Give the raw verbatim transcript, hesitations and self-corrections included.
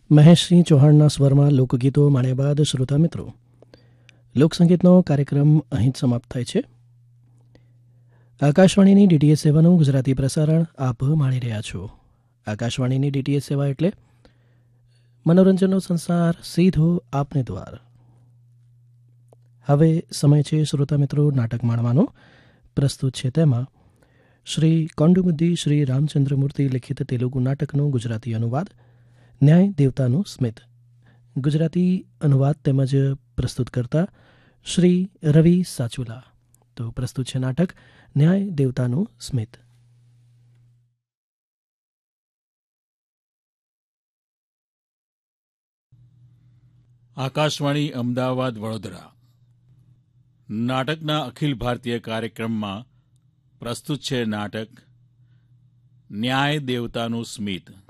મહેશસિંહ ચૌહાણના સ્વરમાં લોકગીતો માણ્યા બાદ શ્રોતા મિત્રો, લોકસંગીતનો કાર્યક્રમ અહીં જ સમાપ્ત થાય છે. આકાશવાણીની ડીટીએચ સેવાનું ગુજરાતી પ્રસારણ આપ માણી રહ્યા છો. આકાશવાણીની ડીટીએચ સેવા એટલે મનોરંજનનો સંસાર સીધો આપને દ્વાર. હવે સમય છે શ્રોતા મિત્રો નાટક માણવાનો. પ્રસ્તુત છે તેમાં શ્રી કોંડુમુદ્દી શ્રી રામચંદ્રમૂર્તિ લિખિત તેલુગુ નાટકનું ગુજરાતી અનુવાદ ન્યાય દેવતાનું સ્મિત. ગુજરાતી અનુવાદ તેમજ પ્રસ્તુત કરતા શ્રી રવિ સાચુલા. તો પ્રસ્તુત છે નાટક ન્યાય દેવતાનું સ્મિત. આકાશવાણી અમદાવાદ વડોદરા નાટકના અખિલ ભારતીય કાર્યક્રમમાં પ્રસ્તુત છે નાટક ન્યાય દેવતાનું સ્મિત.